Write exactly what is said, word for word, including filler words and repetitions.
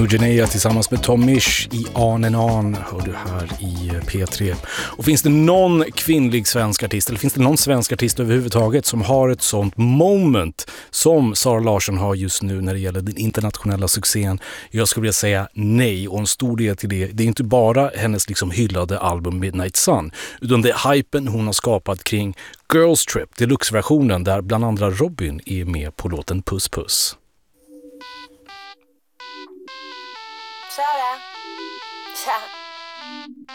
Nugenea tillsammans med Tom Misch i On and On hör du här i P tre. Och finns det någon kvinnlig svensk artist, eller finns det någon svensk artist överhuvudtaget som har ett sånt moment som Zara Larsson har just nu när det gäller den internationella succén? Jag skulle vilja säga nej, och en stor del till det, det är inte bara hennes liksom hyllade album Midnight Sun, utan det är hypen hon har skapat kring Girls Trip, deluxe-versionen där bland andra Robin är med på låten Puss Puss.